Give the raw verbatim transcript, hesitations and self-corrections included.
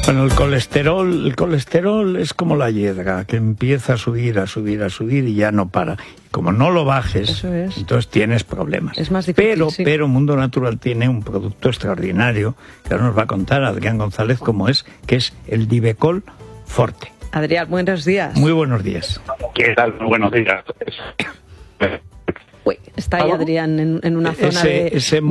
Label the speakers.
Speaker 1: Bueno, el colesterol, el colesterol es como la hiedra, que empieza a subir, a subir, a subir y ya no para. Como no lo bajes,
Speaker 2: Eso es.
Speaker 1: entonces tienes problemas.
Speaker 2: Es más difícil,
Speaker 1: pero,
Speaker 2: sí.
Speaker 1: pero Mundo Natural tiene un producto extraordinario, que ahora nos va a contar Adrián González cómo es, que es el Divecol Forte.
Speaker 2: Adrián, buenos días.
Speaker 1: Muy buenos días.
Speaker 3: ¿Qué tal? Buenos días.
Speaker 2: Uy, está ahí Adrián en, en una zona
Speaker 1: ese,
Speaker 2: de...
Speaker 1: ese